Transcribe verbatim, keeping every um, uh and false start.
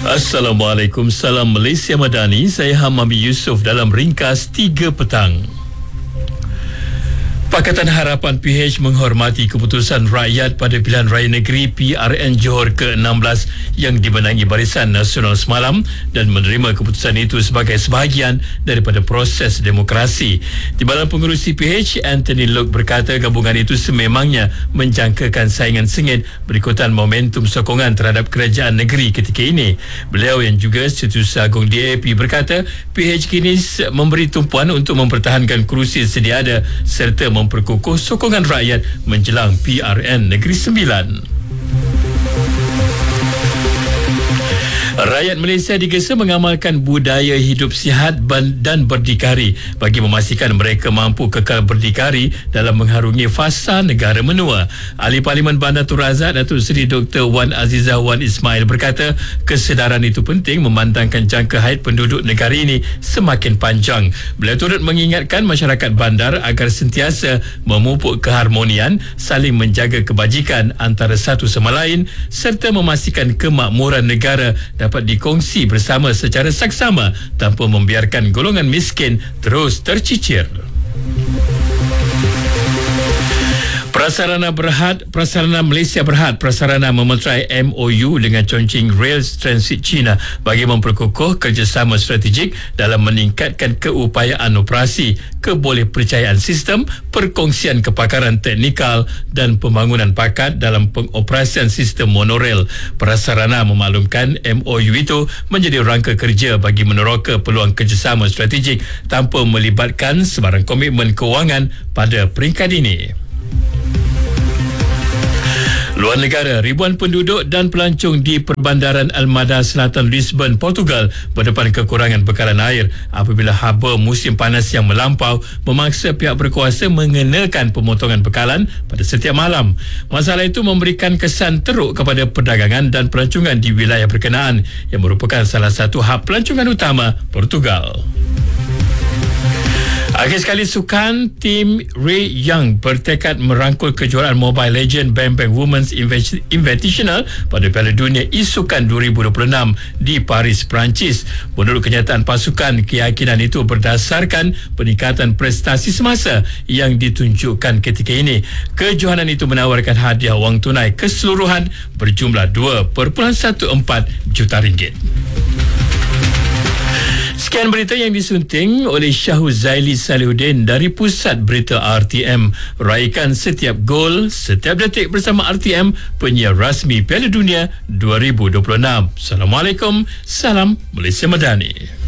Assalamualaikum, salam Malaysia Madani. Saya Hamami Yusof dalam ringkas tiga petang. Pakatan Harapan P H menghormati keputusan rakyat pada pilihan raya negeri P R N Johor ke enam belas yang dimenangi Barisan Nasional semalam dan menerima keputusan itu sebagai sebahagian daripada proses demokrasi. Timbalan Pengerusi P H, Anthony Loke, berkata gabungan itu sememangnya menjangkakan saingan sengit berikutan momentum sokongan terhadap kerajaan negeri ketika ini. Beliau yang juga Setiausaha Agung D A P berkata P H kini memberi tumpuan untuk mempertahankan kerusi sedia ada serta memperkukuh sokongan rakyat menjelang P R N Negeri Sembilan. Rakyat Malaysia digesa mengamalkan budaya hidup sihat dan berdikari bagi memastikan mereka mampu kekal berdikari dalam mengharungi fasa negara menua. Ahli Parlimen Bandar Tun Razak, Datuk Seri Doktor Wan Azizah Wan Ismail berkata kesedaran itu penting memandangkan jangka haid penduduk negara ini semakin panjang. Beliau turut mengingatkan masyarakat bandar agar sentiasa memupuk keharmonian, saling menjaga kebajikan antara satu sama lain serta memastikan kemakmuran negara dapat dikongsi bersama secara saksama tanpa membiarkan golongan miskin terus tercicir. Prasarana Berhad, Prasarana Malaysia Berhad Prasarana memeterai M O U dengan Chongqing Rail Transit China bagi memperkukuh kerjasama strategik dalam meningkatkan keupayaan operasi, kebolehpercayaan sistem, perkongsian kepakaran teknikal dan pembangunan pakat dalam pengoperasian sistem monorail. Prasarana memaklumkan M O U itu menjadi rangka kerja bagi meneroka peluang kerjasama strategik tanpa melibatkan sebarang komitmen kewangan pada peringkat ini. Luar negara, ribuan penduduk dan pelancong di perbandaran Almada Selatan Lisbon, Portugal berdepan kekurangan bekalan air apabila haba musim panas yang melampau memaksa pihak berkuasa mengenakan pemotongan bekalan pada setiap malam. Masalah itu memberikan kesan teruk kepada perdagangan dan pelancongan di wilayah berkenaan yang merupakan salah satu hub pelancongan utama Portugal. Akhir sekali sukan, tim Ray Young bertekad merangkul kejuaraan Mobile Legends Bang Bang Women's Invitational pada Piala Dunia E-Sukan dua ribu dua puluh enam di Paris, Perancis. Menurut kenyataan pasukan, keyakinan itu berdasarkan peningkatan prestasi semasa yang ditunjukkan ketika ini. Kejohanan itu menawarkan hadiah wang tunai keseluruhan berjumlah dua perpuluhan empat belas juta ringgit. Sekian berita yang disunting oleh Syahuz Zaili Salihuddin dari Pusat Berita R T M. Raikan setiap gol, setiap detik bersama R T M, penyiar rasmi Piala Dunia dua ribu dua puluh enam. Assalamualaikum, salam Malaysia Madani.